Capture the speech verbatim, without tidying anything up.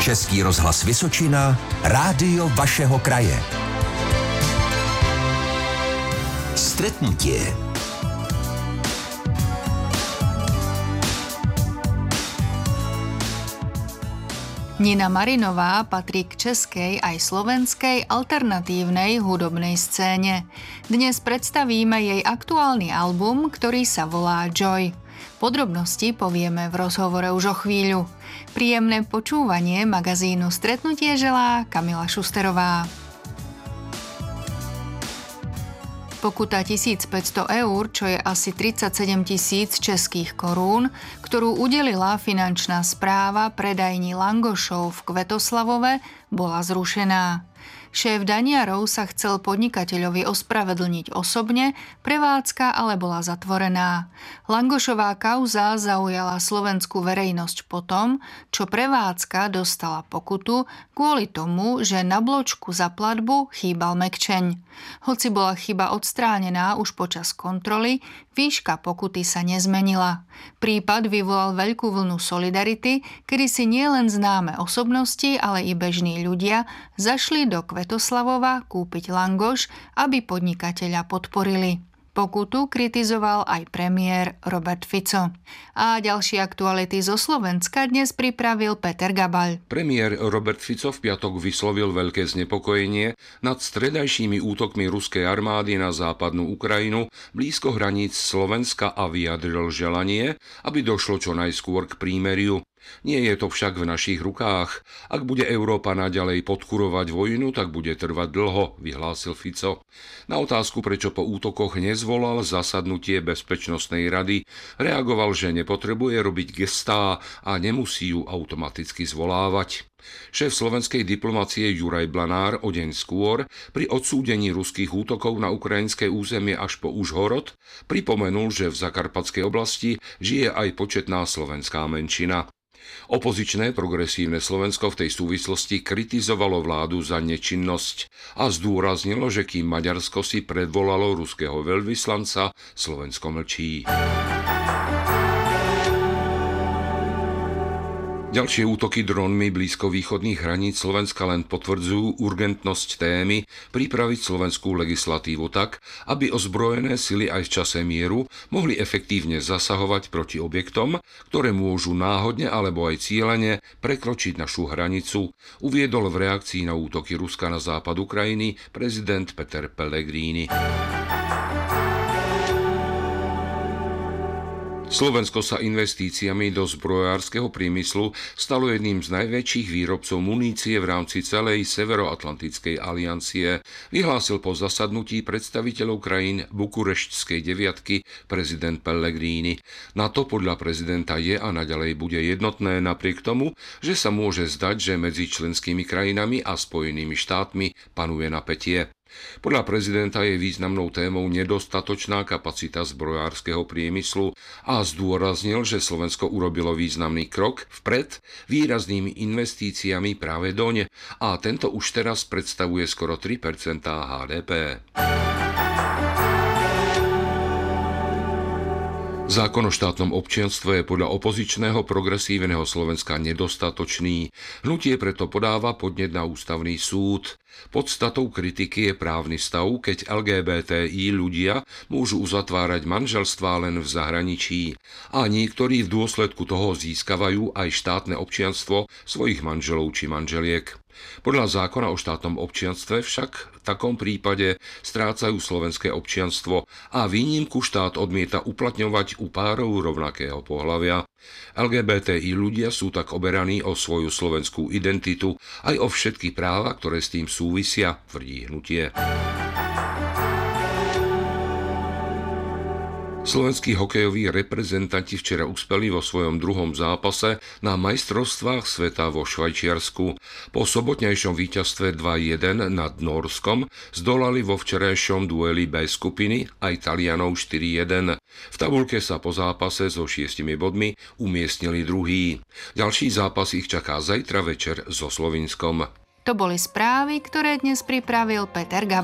Český rozhlas Vysočina, rádio vašeho kraje. Stretnutie. Nina Marinová patrí k českej aj slovenskej alternatívnej hudobnej scéne. Dnes predstavíme jej aktuálny album, ktorý sa volá Joy. Podrobnosti povieme v rozhovore už o chvíľu. Príjemné počúvanie magazínu Stretnutie želá Kamila Šusterová. Pokuta tisícpäťsto eur, čo je asi tridsaťsedem tisíc českých korún, ktorú udelila finančná správa predajni langošov v Kvetoslavove, bola zrušená. Šéf daniarov sa chcel podnikateľovi ospravedlniť osobne, prevádzka ale bola zatvorená. Langošová kauza zaujala slovenskú verejnosť po tom, čo prevádzka dostala pokutu kvôli tomu, že na bločku za platbu chýbal mekčeň. Hoci bola chyba odstránená už počas kontroly, výška pokuty sa nezmenila. Prípad vyvolal veľkú vlnu solidarity, kedy si nielen známe osobnosti, ale i bežní ľudia zašli do Kvetoslavova kúpiť langoš, aby podnikateľa podporili. Pokutu kritizoval aj premiér Robert Fico. A ďalšie aktuality zo Slovenska dnes pripravil Peter Gabaľ. Premiér Robert Fico v piatok vyslovil veľké znepokojenie nad stredajšími útokmi ruskej armády na západnú Ukrajinu blízko hraníc Slovenska a vyjadril želanie, aby došlo čo najskôr k prímeriu. Nie je to však v našich rukách. Ak bude Európa naďalej podkurovať vojnu, tak bude trvať dlho, vyhlásil Fico. Na otázku, prečo po útokoch nezvolal zasadnutie Bezpečnostnej rady, reagoval, že nepotrebuje robiť gestá a nemusí ju automaticky zvolávať. Šéf slovenskej diplomacie Juraj Blanár o deň skôr pri odsúdení ruských útokov na ukrajinské územie až po Užhorod pripomenul, že v Zakarpatskej oblasti žije aj početná slovenská menšina. Opozičné progresívne Slovensko v tej súvislosti kritizovalo vládu za nečinnosť a zdôraznilo, že kým Maďarsko si predvolalo ruského veľvyslanca, Slovensko mlčí. Ďalšie útoky dronmi blízko východných hraníc Slovenska len potvrdzujú urgentnosť témy pripraviť slovenskú legislatívu tak, aby ozbrojené sily aj v čase mieru mohli efektívne zasahovať proti objektom, ktoré môžu náhodne alebo aj cielene prekročiť našu hranicu, uviedol v reakcii na útoky Ruska na západ Ukrajiny prezident Peter Pellegrini. Slovensko sa investíciami do zbrojárskeho priemyslu stalo jedným z najväčších výrobcov munície v rámci celej Severoatlantickej aliancie, vyhlásil po zasadnutí predstaviteľov krajín Bukureštskej deviatky prezident Pellegrini. NATO podľa prezidenta je a naďalej bude jednotné napriek tomu, že sa môže zdať, že medzi členskými krajinami a Spojenými štátmi panuje napätie. Podľa prezidenta je významnou témou nedostatočná kapacita zbrojárskeho priemyslu a zdôraznil, že Slovensko urobilo významný krok vpred výraznými investíciami práve doň a tento už teraz predstavuje skoro tri percentá há dé pé. Zákon o štátnom občianstve je podľa opozičného progresívneho Slovenska nedostatočný. Hnutie preto podáva podnet na ústavný súd. Podstatou kritiky je právny stav, keď el gé bé té í ľudia môžu uzatvárať manželstvá len v zahraničí. A niektorí v dôsledku toho získavajú aj štátne občianstvo svojich manželov či manželiek. Podľa zákona o štátnom občianstve však v takom prípade strácajú slovenské občianstvo a výnimku štát odmieta uplatňovať u párov rovnakého pohlavia. el gé bé té í ľudia sú tak oberaní o svoju slovenskú identitu aj o všetky práva, ktoré s tým súvisia, tvrdí hnutie. Slovenskí hokejoví reprezentanti včera uspeli vo svojom druhom zápase na majstrovstvách sveta vo Švajčiarsku. Po sobotnejšom víťazstve dva jeden nad Nórskom zdolali vo včerajšom dueli B skupiny aj Talianov štyri jeden. V tabuľke sa po zápase so šiestimi bodmi umiestnili druhý. Ďalší zápas ich čaká zajtra večer so Slovinskom. To boli správy, ktoré dnes pripravil Peter Gabaľ.